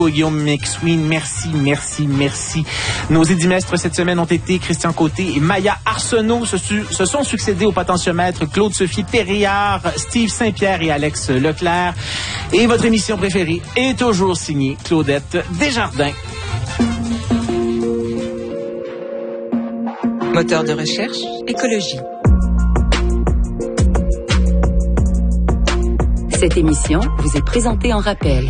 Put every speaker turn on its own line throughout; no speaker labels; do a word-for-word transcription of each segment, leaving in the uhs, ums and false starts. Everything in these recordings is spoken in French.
Guillaume McSween, merci, merci, merci. Nos édimestres cette semaine ont été Christian Côté et Maya Arsenault. Se, su, se sont succédés au potentiomètre Claude-Sophie Périllard, Steve Saint-Pierre et Alex Leclerc. Et votre émission préférée est toujours signée Claudette Desjardins.
Moteur de recherche, écologie.
Cette émission vous est présentée en rappel.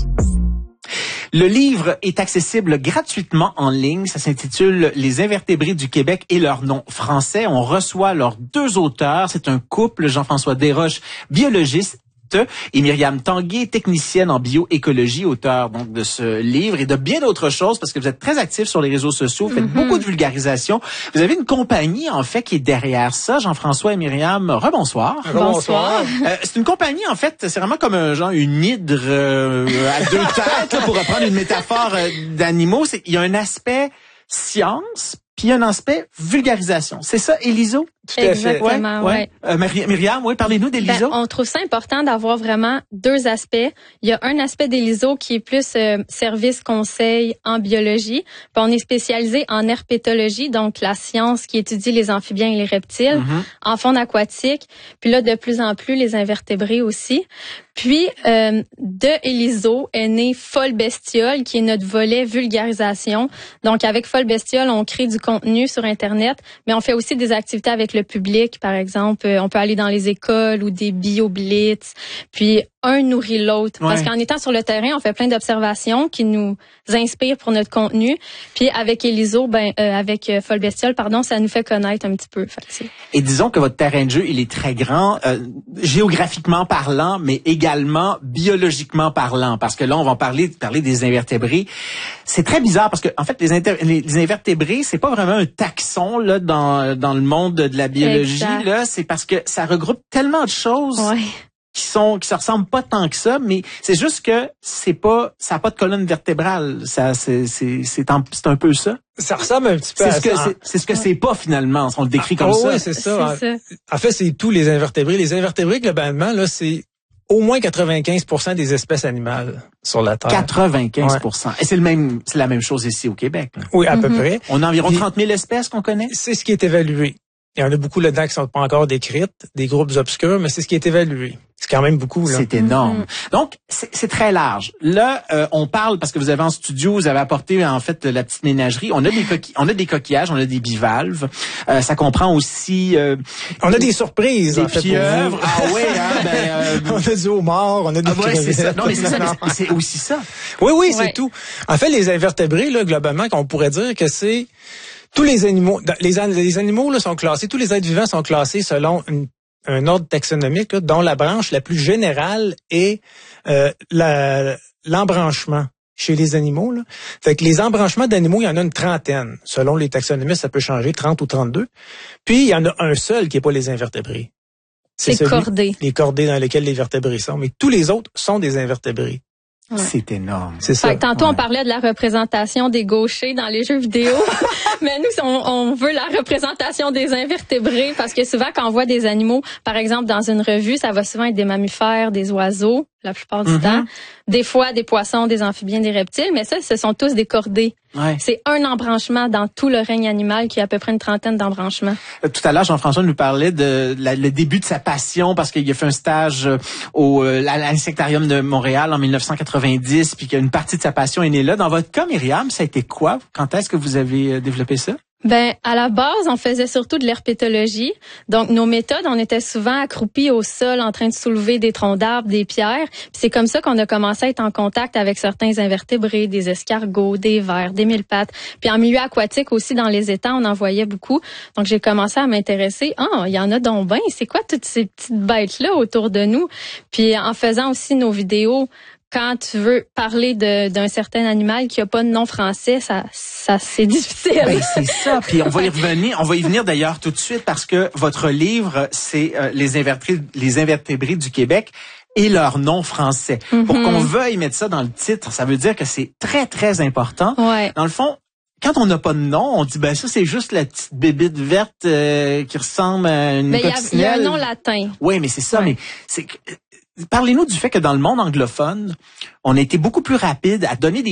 Le livre est accessible gratuitement en ligne. Ça s'intitule « Les invertébrés du Québec et leurs noms français ». On reçoit leurs deux auteurs. C'est un couple, Jean-François Desroches, biologiste, et Myriam Tanguay, technicienne en bioécologie, auteur donc de ce livre et de bien d'autres choses, parce que vous êtes très actifs sur les réseaux sociaux, vous faites mm-hmm. beaucoup de vulgarisation. Vous avez une compagnie, en fait, qui est derrière ça. Jean-François et Myriam, rebonsoir.
Bonsoir.
Euh, c'est une compagnie, en fait, c'est vraiment comme un genre, une hydre euh, à deux têtes, là, pour reprendre une métaphore euh, d'animaux. C'est, il y a un aspect science, puis il y a un aspect vulgarisation. C'est ça, Éliso?
Tout à
Exactement,
fait. Ouais.
ouais.
Euh, Myriam, oui, parlez-nous d'Éliso.
Ben, on trouve ça important d'avoir vraiment deux aspects. Il y a un aspect d'Éliso qui est plus euh, service conseil en biologie. Puis on est spécialisé en herpétologie, donc la science qui étudie les amphibiens et les reptiles, mm-hmm. en faune aquatique. Puis là, de plus en plus, les invertébrés aussi. Puis, euh, de Éliso est né Folle Bestiole, qui est notre volet vulgarisation. Donc, avec Folle Bestiole, on crée du contenu sur Internet, mais on fait aussi des activités avec le public. Par exemple, on peut aller dans les écoles ou des bio-blitz. Puis, un nourrit l'autre. Ouais. Parce qu'en étant sur le terrain, on fait plein d'observations qui nous inspirent pour notre contenu. Puis, avec Éliso, ben, euh, avec euh, Folle Bestiole, pardon, ça nous fait connaître un petit peu. Fait que
Et disons que votre terrain de jeu, il est très grand, euh, géographiquement parlant, mais également biologiquement parlant. Parce que là, on va parler, parler des invertébrés. C'est très bizarre parce que, en fait, les, inter- les, les invertébrés, c'est pas vraiment un taxon, là, dans, dans le monde de la biologie, exact. Là. C'est parce que ça regroupe tellement de choses.
Ouais.
qui sont qui se ressemblent pas tant que ça, mais c'est juste que c'est pas ça a pas de colonne vertébrale, ça c'est c'est c'est un, c'est un peu ça.
Ça ressemble un petit peu
c'est
à
ce que
ça.
C'est, c'est ce que ouais. c'est pas finalement, on le décrit
ah,
comme
oh,
ça.
Oui, c'est ça.
C'est
en,
ça.
En fait, c'est tous les invertébrés. Les invertébrés globalement là, c'est au moins quatre-vingt-quinze pour cent des espèces animales sur la Terre.
quatre-vingt-quinze pour cent. Ouais. Et c'est le même c'est la même chose ici au Québec. Là.
Oui, à mm-hmm. peu près.
On a environ trente mille espèces qu'on connaît.
C'est ce qui est évalué. Il y en a beaucoup là-dedans qui sont pas encore décrites, des groupes obscurs, mais c'est ce qui est évalué. C'est quand même beaucoup, là.
C'est énorme. Mm-hmm. Donc, c'est, c'est très large. Là, euh, on parle, parce que vous avez en studio, vous avez apporté, en fait, la petite ménagerie. On a des coquilles, on a des coquillages, on a des bivalves. Euh, ça comprend aussi... Euh,
on a des surprises,
des
en fait,
pieuvres. Ah ouais, hein, ben... Euh,
on a du homard, on a des
ah ouais, c'est ça. Non, mais c'est ça, mais c'est aussi ça.
Oui, oui, c'est
ouais.
tout. En fait, les invertébrés, là, globalement, qu'on pourrait dire que c'est... Tous les animaux, les, les animaux là, sont classés, tous les êtres vivants sont classés selon une, un ordre taxonomique là, dont la branche la plus générale est euh, la, l'embranchement chez les animaux. Là. Fait que les embranchements d'animaux, il y en a une trentaine. Selon les taxonomistes, ça peut changer, trente ou trente-deux. Puis, il y en a un seul qui n'est pas les invertébrés.
C'est, c'est celui, cordés.
Les cordés dans lesquels les vertébrés sont. Mais tous les autres sont des invertébrés.
Ouais.
C'est énorme.
C'est ça.
Fait que tantôt,
ouais.
on parlait de la représentation des gauchers dans les jeux vidéo. Mais nous, on, on veut la représentation des invertébrés parce que souvent, quand on voit des animaux, par exemple, dans une revue, ça va souvent être des mammifères, des oiseaux, la plupart du mm-hmm. temps. Des fois, des poissons, des amphibiens, des reptiles. Mais ça, ce sont tous des cordés.
Ouais.
C'est un embranchement dans tout le règne animal qui a à peu près une trentaine d'embranchements.
Euh, tout à l'heure, Jean-François nous parlait de la, le début de sa passion parce qu'il a fait un stage au euh, à l'insectarium de Montréal en dix-neuf cent quatre-vingt-dix, puis qu'une partie de sa passion est née là. Dans votre cas, Myriam, ça a été quoi? Quand est-ce que vous avez développé ça?
Ben, à la base, on faisait surtout de l'herpétologie. Donc, nos méthodes, on était souvent accroupis au sol en train de soulever des troncs d'arbres, des pierres. Puis c'est comme ça qu'on a commencé à être en contact avec certains invertébrés, des escargots, des vers, des mille-pattes. Puis en milieu aquatique aussi, dans les étangs, on en voyait beaucoup. Donc, j'ai commencé à m'intéresser. Ah, oh, il y en a donc ben. C'est quoi toutes ces petites bêtes-là autour de nous? Puis en faisant aussi nos vidéos, quand tu veux parler de, d'un certain animal qui a pas de nom français, ça, ça c'est difficile.
Ben, c'est ça. Puis on va y revenir. On va y venir d'ailleurs tout de suite parce que votre livre, c'est euh, les invertébrés, les invertébrés du Québec et leur nom français. Mm-hmm. Pour qu'on veuille mettre ça dans le titre, ça veut dire que c'est très très important.
Ouais.
Dans le fond. Quand on n'a pas de nom, on dit ben ça c'est juste la petite bébite verte euh, qui ressemble à une
ben,
coccinelle.
Il y a un nom latin.
Oui, mais c'est ça. Ouais. Mais c'est parlez-nous du fait que dans le monde anglophone, on a été beaucoup plus rapide à donner des